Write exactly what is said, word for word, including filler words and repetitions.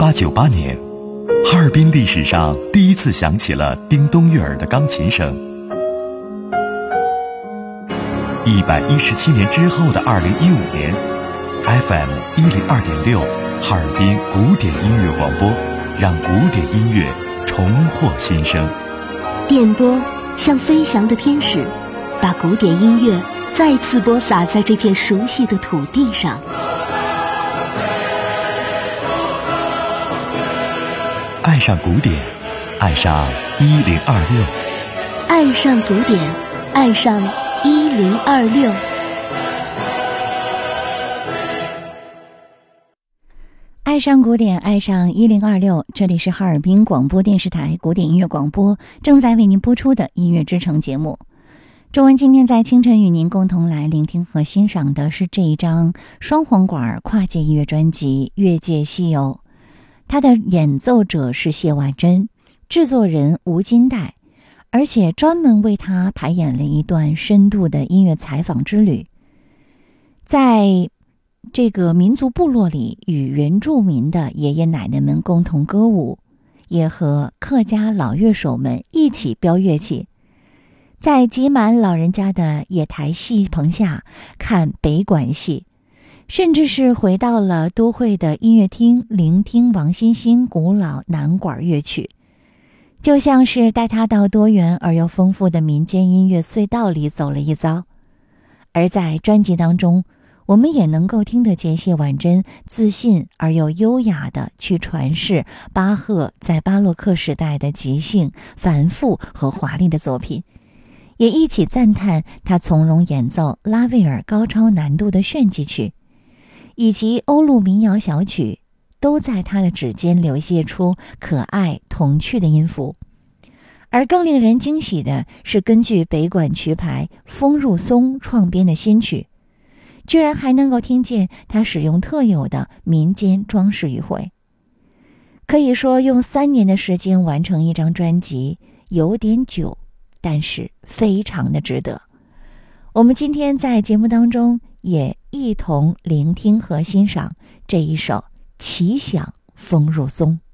八九八年，哈尔滨历史上第一次响起了叮咚悦耳的钢琴声。一百一十七年之后的二零一五年 ，F M 一零二点六，哈尔滨古典音乐广播，让古典音乐重获新生。 电波像飞翔的天使，把古典音乐再次播撒在这片熟悉的土地上。 爱上古典，爱上一零二六， 爱上古典，爱上一零二六。 爱上古典，爱上一零二六，这里是哈尔滨广播电视台古典音乐广播，正在为您播出的音乐之城节目。周文今天在清晨与您共同来聆听和欣赏的是这一张双簧管跨界音乐专辑《越界西游》，它的演奏者是谢婉珍，制作人吴金代，而且专门为他排演了一段深度的音乐采访之旅。在这个民族部落里，与原住民的爷爷奶奶们共同歌舞，也和客家老乐手们一起飙乐器，在挤满老人家的野台戏棚下看北管戏，甚至是回到了都会的音乐厅聆听王新兴古老南管乐曲，就像是带他到多元而又丰富的民间音乐隧道里走了一遭。而在专辑当中，我们也能够听得见谢婉珍自信而又优雅地去传世巴赫在巴洛克时代的即兴、繁复和华丽的作品，也一起赞叹他从容演奏拉威尔高超难度的炫技曲，以及欧陆民谣小曲，都在他的指尖流泻出可爱童趣的音符。而更令人惊喜的是，根据北管曲牌风入松创编的新曲，居然还能够听见他使用特有的民间装饰语汇。可以说用三年的时间完成一张专辑有点久，但是非常的值得。我们今天在节目当中也一同聆听和欣赏这一首奇想风入松。